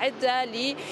مستعدة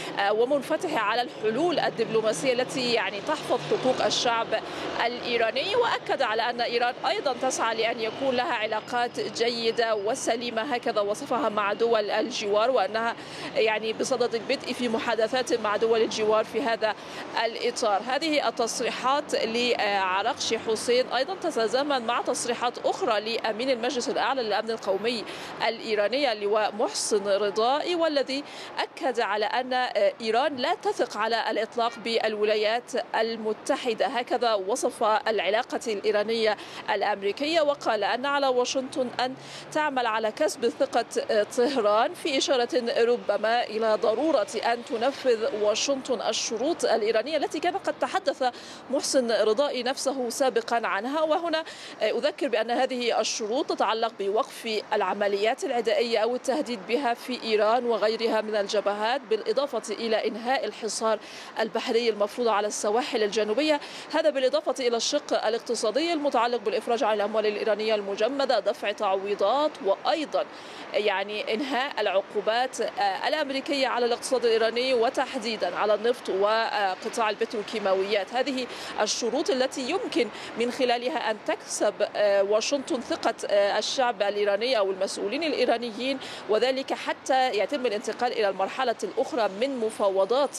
ومنفتحة على الحلول الدبلوماسية التي يعني تحفظ حقوق الشعب الإيراني. وأكد على أن إيران أيضا تسعى لأن يكون لها علاقات جيدة وسليمة، هكذا وصفها، مع دول الجوار، وأنها يعني بصدد البدء في محادثات مع دول الجوار في هذا الإطار. هذه التصريحات لعراقجي حسين أيضا تتزامن مع تصريحات أخرى لأمين المجلس الأعلى للأمن القومي الإيراني اللواء محسن رضائي، والذي أكد على أن إيران لا تثق على الإطلاق بالولايات المتحدة، هكذا وصف العلاقة الإيرانية الأمريكية، وقال أن على واشنطن أن تعمل على كسب ثقة طهران، في إشارة ربما إلى ضرورة أن تنفذ واشنطن الشروط الإيرانية التي كان قد تحدث محسن رضائي نفسه سابقا عنها. وهنا أذكر بأن هذه الشروط تتعلق بوقف العمليات العدائية أو التهديد بها في إيران وغيرها من الجبهات، بالإضافة إلى إنهاء الحصار البحري المفروض على السواحل الجنوبية، هذا بالإضافة إلى الشق الاقتصادي المتعلق بالإفراج عن الأموال الإيرانية المجمدة، دفع تعويضات، وأيضا يعني إنهاء العقوبات الأمريكية على الاقتصاد الإيراني وتحديدا على النفط وقطاع البتروكيماويات. هذه الشروط التي يمكن من خلالها أن تكسب واشنطن ثقة الشعب الإيراني أو المسؤولين الإيرانيين، وذلك حتى يتم الانتقال إلى المرحلة الأخرى من مفاوضات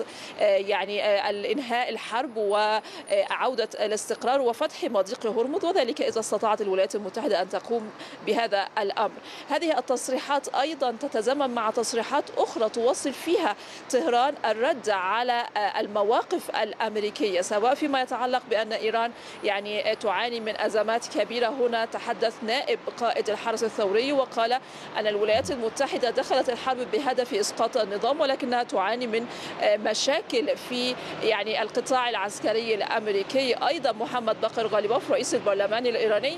يعني الإنهاء الحرب وعودة الاستقرار وفتح مضيق هرمز، وذلك إذا استطاعت الولايات المتحدة أن تقوم بهذا الأمر. هذه التصريحات أيضا تتزامن مع تصريحات أخرى توصل فيها طهران الرد على المواقف الأمريكية، سواء فيما يتعلق بأن إيران يعني تعاني من أزمات كبيرة. هنا تحدث نائب قائد الحرس الثوري وقال أن الولايات المتحدة دخلت الحرب بهدف إسقاط النظام، ولكنها تعاني من مشاكل في يعني القطاع العسكري الأمريكي. أيضا محمد باقر غالباف رئيس البرلمان الإيراني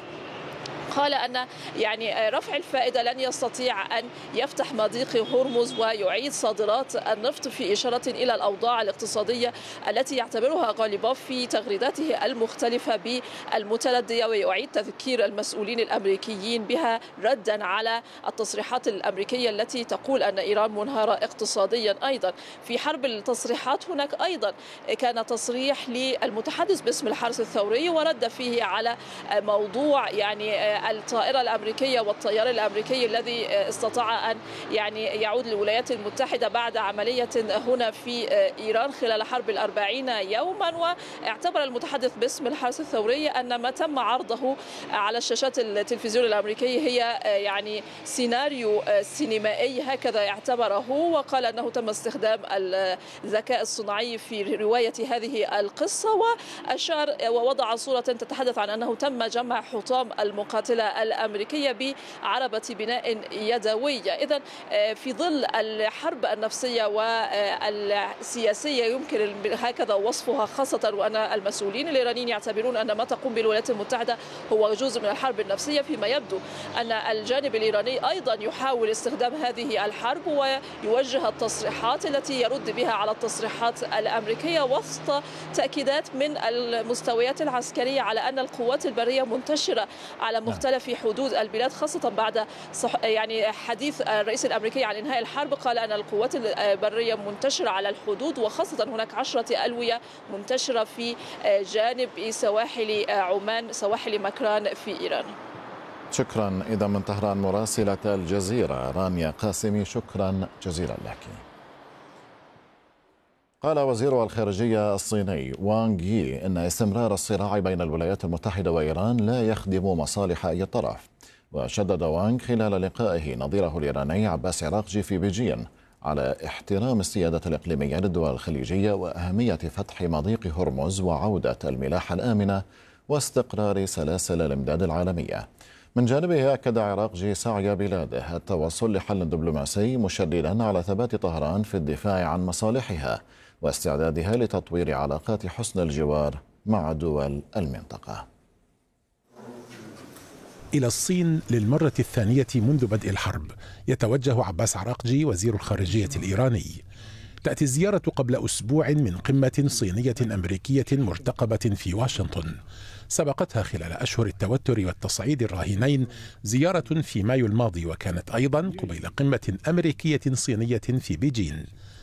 قال أن يعني رفع الفائدة لن يستطيع أن يفتح مضيق هرمز ويعيد صادرات النفط، في إشارة إلى الأوضاع الاقتصادية التي يعتبرها غالباف في تغريداته المختلفة بالمتردية، ويعيد تذكير المسؤولين الأمريكيين بها ردا على التصريحات الأمريكية التي تقول أن إيران منهارة اقتصاديا. أيضا في حرب التصريحات هناك أيضا كان تصريح للمتحدث باسم الحرس الثوري ورد فيه على موضوع يعني الطائرة الأمريكية والطيار الأمريكي الذي استطاع أن يعني يعود للولايات المتحدة بعد عملية هنا في إيران خلال حرب 40 يوما. واعتبر المتحدث باسم الحرس الثوري أن ما تم عرضه على شاشات التلفزيون الأمريكي هي يعني سيناريو سينمائي، هكذا يعتبره، وقال أنه تم استخدام الذكاء الصناعي في رواية هذه القصة، وأشار ووضع صورة تتحدث عن أنه تم جمع حطام المقاتلة الأمريكية بعربة بناء يدوية. إذن في ظل الحرب النفسية والسياسية يمكن هكذا وصفها، خاصة وأن المسؤولين الإيرانيين يعتبرون أن ما تقوم به الولايات المتحدة هو جزء من الحرب النفسية، فيما يبدو أن الجانب الإيراني أيضا يحاول استخدام هذه الحرب ويوجه التصريحات التي يرد بها على التصريحات الأمريكية، وسط تأكيدات من المستويات العسكرية على أن القوات البرية منتشرة على مختلف حدود البلاد، خاصة بعد يعني حديث الرئيس الأمريكي عن إنهاء الحرب. قال أن القوات البرية منتشرة على الحدود، وخاصة هناك 10 ألوية منتشرة في جانب سواحل عمان، سواحل مكران في إيران. شكرا. إذا من طهران مراسلة الجزيرة رانيا قاسمي، شكرا جزيلا لك. قال وزير الخارجية الصيني وانغ يي إن استمرار الصراع بين الولايات المتحدة وإيران لا يخدم مصالح أي طرف. وشدد وانغ خلال لقائه نظيره الإيراني عباس عراقجي في بيجين على احترام السيادة الإقليمية للدول الخليجية وأهمية فتح مضيق هرمز وعودة الملاحة الآمنة واستقرار سلاسل الإمداد العالمية. من جانبه أكد عراقجي سعي بلاده التوصل لحل دبلوماسي، مشددا على ثبات طهران في الدفاع عن مصالحها واستعدادها لتطوير علاقات حسن الجوار مع دول المنطقة. إلى الصين للمرة الثانية منذ بدء الحرب يتوجه عباس عراقجي وزير الخارجية الإيراني. تأتي الزيارة قبل أسبوع من قمة صينية أمريكية مرتقبة في واشنطن. سبقتها خلال أشهر التوتر والتصعيد الراهنين زيارة في مايو الماضي، وكانت أيضا قبيل قمة أمريكية صينية في بيجين.